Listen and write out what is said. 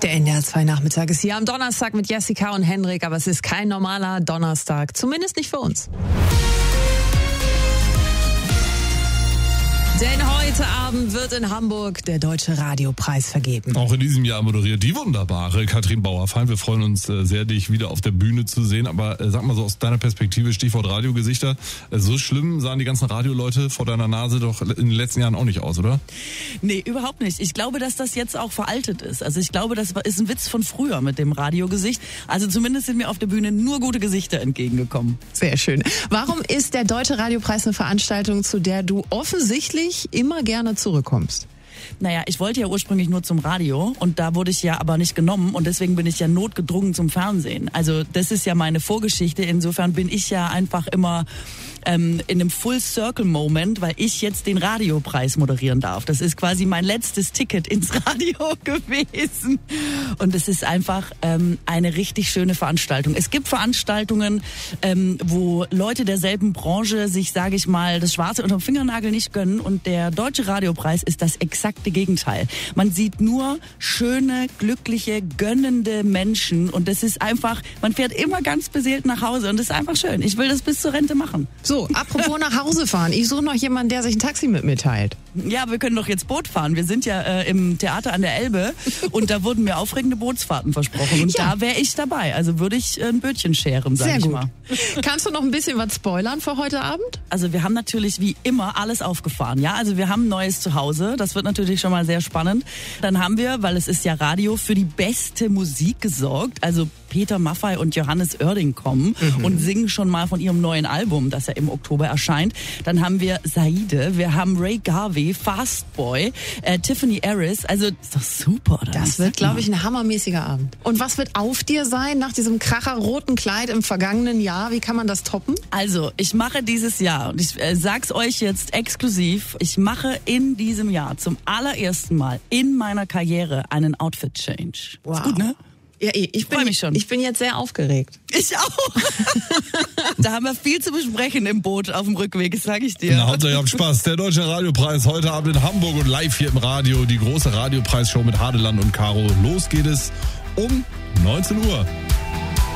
Der NDR 2 Nachmittag ist hier am Donnerstag mit Jessica und Hendrik, aber es ist kein normaler Donnerstag, zumindest nicht für uns. Denn heute Abend wird in Hamburg der Deutsche Radiopreis vergeben. Auch in diesem Jahr moderiert die wunderbare Katrin Bauer-Fein. Wir freuen uns sehr, dich wieder auf der Bühne zu sehen. Aber sag mal so aus deiner Perspektive, Stichwort Radiogesichter, so schlimm sahen die ganzen Radioleute vor deiner Nase doch in den letzten Jahren auch nicht aus, oder? Nee, überhaupt nicht. Ich glaube, dass das jetzt auch veraltet ist. Also ich glaube, das ist ein Witz von früher mit dem Radiogesicht. Also zumindest sind mir auf der Bühne nur gute Gesichter entgegengekommen. Sehr schön. Warum ist der Deutsche Radiopreis eine Veranstaltung, zu der du offensichtlich immer gerne zurückkommst? Naja, ich wollte ja ursprünglich nur zum Radio und da wurde ich ja aber nicht genommen und deswegen bin ich ja notgedrungen zum Fernsehen. Also das ist ja meine Vorgeschichte. Insofern bin ich ja einfach immer in einem Full-Circle-Moment, weil ich jetzt den Radiopreis moderieren darf. Das ist quasi mein letztes Ticket ins Radio gewesen. Und es ist einfach eine richtig schöne Veranstaltung. Es gibt Veranstaltungen, wo Leute derselben Branche sich, sage ich mal, das Schwarze unter dem Fingernagel nicht gönnen. Und der Deutsche Radiopreis ist das exakte Gegenteil. Man sieht nur schöne, glückliche, gönnende Menschen. Und das ist einfach, man fährt immer ganz beseelt nach Hause. Und das ist einfach schön. Ich will das bis zur Rente machen. So, apropos nach Hause fahren. Ich suche noch jemanden, der sich ein Taxi mit mir teilt. Ja, wir können doch jetzt Boot fahren. Wir sind ja im Theater an der Elbe und da wurden mir aufregende Bootsfahrten versprochen. Und da wäre ich dabei. Also würde ich ein Bötchen scheren, sag ich mal. Kannst du noch ein bisschen was spoilern für heute Abend? Also wir haben natürlich wie immer alles aufgefahren. Ja, also wir haben ein neues Zuhause. Das wird natürlich schon mal sehr spannend. Dann haben wir, weil es ist ja Radio, für die beste Musik gesorgt. Also Peter Maffay und Johannes Oerding kommen und singen schon mal von ihrem neuen Album, das ja im Oktober erscheint. Dann haben wir Saide, wir haben Ray Garvey, Fastboy, Tiffany Harris. Also ist doch super, oder? Das wird, glaube ich, ein hammermäßiger Abend. Und was wird auf dir sein nach diesem kracherroten Kleid im vergangenen Jahr? Wie kann man das toppen? Also, ich mache dieses Jahr, und ich sag's euch jetzt exklusiv, ich mache in diesem Jahr zum allerersten Mal in meiner Karriere einen Outfit-Change. Wow. Ist gut, ne? Ja, ich bin jetzt sehr aufgeregt. Ich auch. Da haben wir viel zu besprechen im Boot auf dem Rückweg, das sage ich dir. Na, Hauptsache ihr habt Spaß. Der Deutsche Radiopreis heute Abend in Hamburg und live hier im Radio. Die große Radiopreisshow mit Hadeland und Caro. Los geht es um 19 Uhr.